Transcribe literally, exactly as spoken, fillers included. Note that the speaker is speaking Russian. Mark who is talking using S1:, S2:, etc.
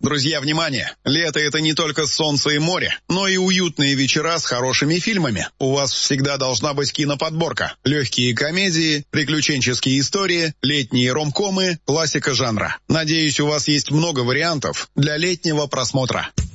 S1: Друзья, внимание! Лето — это не только солнце и море, но и уютные вечера с хорошими фильмами. У вас всегда должна быть киноподборка. Легкие комедии, приключенческие истории, летние ромкомы, классика жанра. Надеюсь, у вас есть много вариантов для летнего просмотра.